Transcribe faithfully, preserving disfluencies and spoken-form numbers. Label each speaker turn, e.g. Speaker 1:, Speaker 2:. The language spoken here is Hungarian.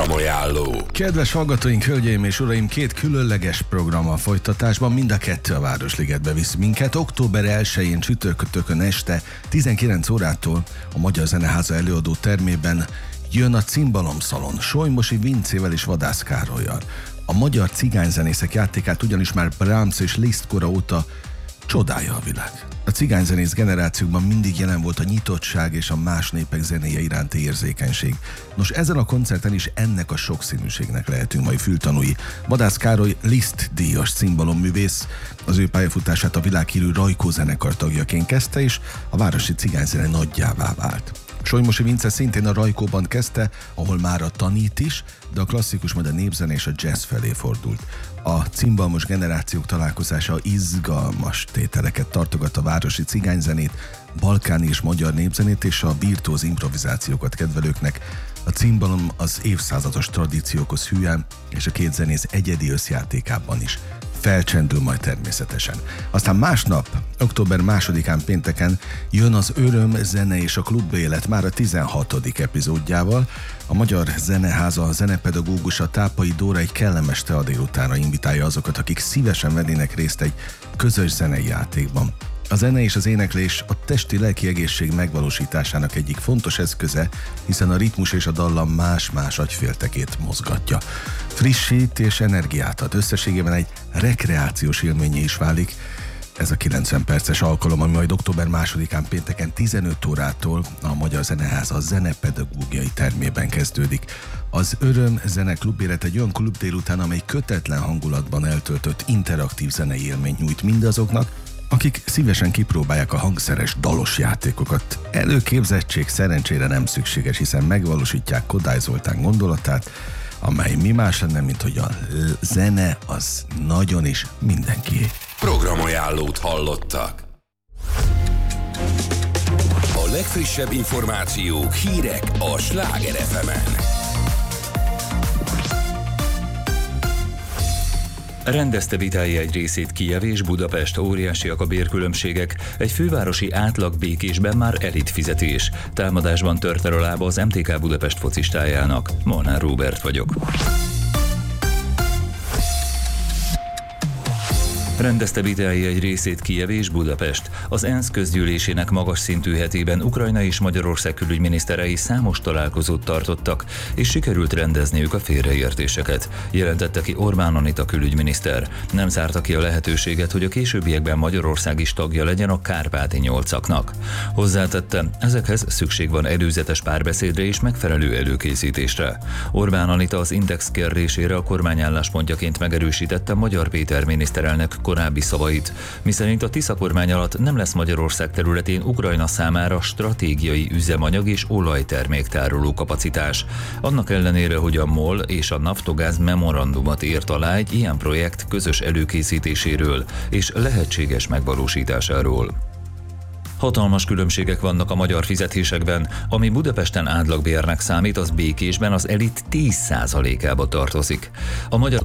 Speaker 1: Programajánló.
Speaker 2: Kedves hallgatóink, hölgyeim és uraim, két különleges program a folytatásban, mind a kettő a Városligetbe visz minket. október elsején csütörtökön este tizenkilenc órától a Magyar Zeneháza előadó termében jön a Cimbalom-szalon Solymosi Vincével és Vadász Károllyal. A magyar cigányzenészek játékát ugyanis már Brahms és Liszt kora óta csodálja a világ. A cigányzenész generációkban mindig jelen volt a nyitottság és a más népek zenéje iránti érzékenység. Nos, ezen a koncerten is ennek a sokszínűségnek lehetünk mai fültanúi. Vadász Károly Liszt díjas cimbalomművész, az ő pályafutását a világhírű Rajkó zenekar tagjaként kezdte, és a városi cigányzene nagyjává vált. Solymosi Vince szintén a Rajkóban kezdte, ahol már a tanít is, de a klasszikus, majd a népzene és a jazz felé fordult. A cimbalmos generációk találkozása izgalmas tételeket tartogat a városi cigányzenét, balkáni és magyar népzenét és a virtuóz improvizációkat kedvelőknek. A cimbalom az évszázados tradíciókhoz hülyen, és a két zenész egyedi összjátékában is felcsendül majd természetesen. Aztán másnap, október másodikán pénteken jön az Öröm, zene és a klubélet már a tizenhatodik epizódjával. A Magyar Zeneháza zenepedagógusa Tápai Dóra egy kellemes tea délutánra invitálja azokat, akik szívesen vennének részt egy közös zenei játékban. A zene és az éneklés a testi-lelki egészség megvalósításának egyik fontos eszköze, hiszen a ritmus és a dallam más-más agyféltekét mozgatja. Frissít és energiát ad, összességében egy rekreációs élményé is válik. Ez a kilencven perces alkalom, ami majd október másodikán pénteken tizenöt órától a Magyar Zeneháza zenepedagógiai termében kezdődik. Az Öröm Zene Klubélet egy olyan klub délután, amely kötetlen hangulatban eltöltött interaktív zenei élményt nyújt mindazoknak, akik szívesen kipróbálják a hangszeres dalos játékokat. Előképzettség szerencsére nem szükséges, hiszen megvalósítják Kodály Zoltán gondolatát, amely mi más lenne, mint hogy a zene az nagyon is mindenkié.
Speaker 1: Programajánlót hallottak. A legfrissebb információk, hírek a Sláger ef emen.
Speaker 3: Rendezte vitái egy részét Kijev és Budapest, óriásiak a bérkülönbségek, egy fővárosi átlag békésben már elit fizetés. Támadásban tört el a lába az em té ká Budapest focistájának. Molnár Róbert vagyok. Rendezte vitái egy részét Kijev és Budapest. Az ENSZ közgyűlésének magas szintű hetében Ukrajna és Magyarország külügyminiszterei számos találkozót tartottak, és sikerült rendezniük a félreértéseket, jelentette ki Orbán Anita külügyminiszter. Nem zárta ki a lehetőséget, hogy a későbbiekben Magyarország is tagja legyen a Kárpáti nyolcaknak. Hozzátette, ezekhez szükség van előzetes párbeszédre és megfelelő előkészítésre. Orbán Anita az Index kérdésére a kormány álláspontjaként megerősítette Magyar Péter miniszterelnök korábbi szavait, miszerint a Tisza kormány alatt nem lesz Magyarország területén Ukrajna számára stratégiai üzemanyag és olajtermék tároló kapacitás. Annak ellenére, hogy a MOL és a Naftogáz memorandumot írt alá egy ilyen projekt közös előkészítéséről és lehetséges megvalósításáról. Hatalmas különbségek vannak a magyar fizetésekben, ami Budapesten átlagbérnek számít, az Békésben az elit tíz százalékába tartozik. A magyar